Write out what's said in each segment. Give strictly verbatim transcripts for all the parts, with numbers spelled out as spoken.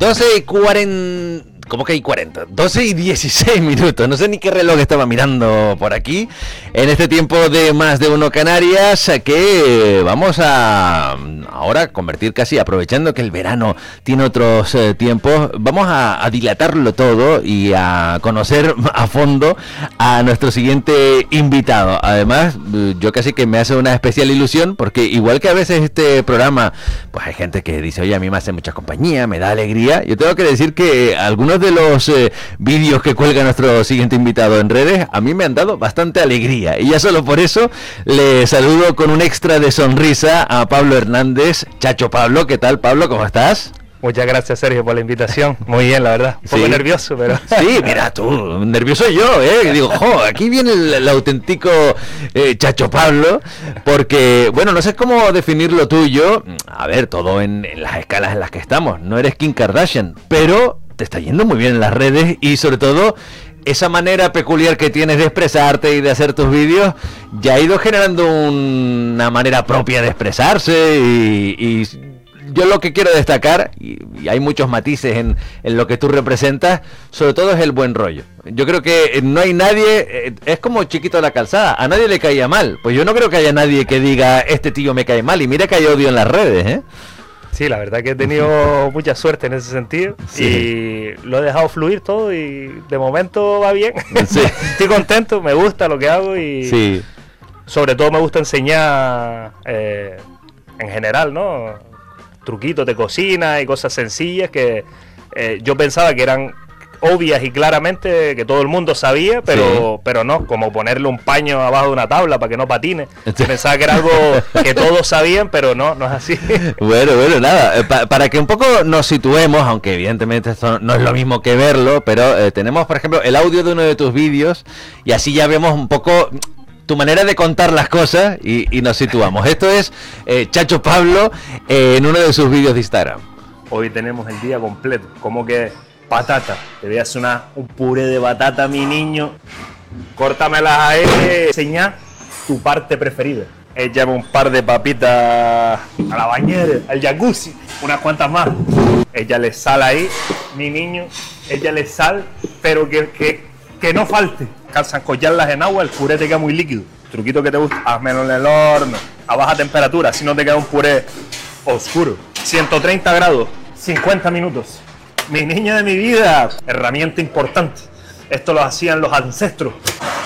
doce y cuarenta... ¿Cómo que hay cuarenta? doce y dieciséis minutos. No sé ni qué reloj estaba mirando por aquí. En este tiempo de Más de Uno Canarias, que vamos a ahora convertir casi, aprovechando que el verano tiene otros eh, tiempos, vamos a, a dilatarlo todo y a conocer a fondo a nuestro siguiente invitado. Además, yo casi que me hace una especial ilusión, porque igual que a veces este programa, pues hay gente que dice, oye, a mí me hace mucha compañía, me da alegría. Yo tengo que decir que algunos de los eh, vídeos que cuelga nuestro siguiente invitado en redes a mí me han dado bastante alegría, y ya solo por eso le saludo con un extra de sonrisa a Pablo Hernández. Chacho Pablo, ¿qué tal, Pablo? ¿Cómo estás? Muchas gracias, Sergio, por la invitación. Muy bien, la verdad. Un poco sí. nervioso, pero... Sí, mira tú, nervioso yo, ¿eh? Digo, jo, aquí viene el, el auténtico eh, Chacho Pablo, porque, bueno, no sé cómo definir lo tuyo. A ver, todo en, en las escalas en las que estamos. No eres Kim Kardashian, pero te está yendo muy bien en las redes, y sobre todo esa manera peculiar que tienes de expresarte y de hacer tus vídeos ya ha ido generando un, una manera propia de expresarse, y, y yo lo que quiero destacar, y, y hay muchos matices en, en lo que tú representas, sobre todo es el buen rollo. Yo creo que no hay nadie, es como Chiquito de la Calzada, a nadie le caía mal. Pues yo no creo que haya nadie que diga, este tío me cae mal, y mira que hay odio en las redes, ¿eh? Sí, la verdad que he tenido mucha suerte en ese sentido, sí. Y lo he dejado fluir todo, y de momento va bien. Sí. Estoy contento, me gusta lo que hago, y sí. Sobre todo me gusta enseñar eh, en general, ¿no? Truquitos de cocina y cosas sencillas que eh, yo pensaba que eran obvias y claramente que todo el mundo sabía, pero sí. pero no, como ponerle un paño abajo de una tabla para que no patine. Sí. Pensaba que era algo que todos sabían, pero no, no es así. Bueno, bueno, nada, pa para que un poco nos situemos, aunque evidentemente esto no es lo mismo que verlo, pero eh, tenemos, por ejemplo, el audio de uno de tus vídeos, y así ya vemos un poco tu manera de contar las cosas, y, y nos situamos. Esto es eh, Chacho Pablo eh, en uno de sus vídeos de Instagram. Hoy tenemos el día completo, como que patata, te voy a hacer una, un puré de batata, mi niño. Córtamelas a él, enseña tu parte preferida. Échame un par de papitas a la bañera, al jacuzzi, unas cuantas más. Échale sal ahí, mi niño, échale sal, pero que, que, que no falte. Al zancollarlas en agua, el puré te queda muy líquido. Truquito que te gusta, házmelo en el horno, a baja temperatura, si no te queda un puré oscuro. ciento treinta grados, cincuenta minutos. Mi niña de mi vida, herramienta importante. Esto lo hacían los ancestros.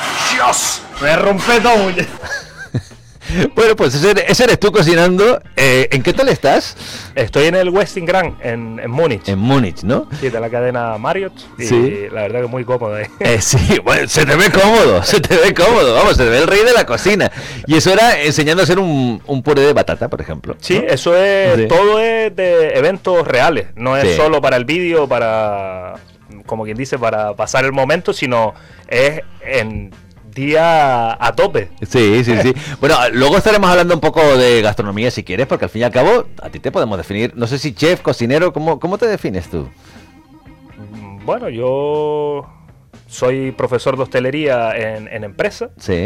¡Dios! Me rompe todo, muchacho. Bueno, pues ese, ese eres tú cocinando. Eh, ¿En qué tal estás? Estoy en el Westin Grand, en, en Múnich. En Múnich, ¿no? Sí, de la cadena Marriott. Y sí. La verdad que muy cómodo ahí. Eh, sí, bueno, se te ve cómodo, se te ve cómodo. Vamos, se te ve el rey de la cocina. Y eso era enseñando a hacer un, un puré de batata, por ejemplo, ¿no? Sí, eso es, sí. Todo es de eventos reales. No es sí. Solo para el vídeo, para, como quien dice, para pasar el momento, sino es en día a tope. Sí, sí, sí. Bueno, luego estaremos hablando un poco de gastronomía si quieres, porque al fin y al cabo a ti te podemos definir, no sé si chef, cocinero, ¿cómo, cómo te defines tú? Bueno, yo soy profesor de hostelería en, en empresa. Sí.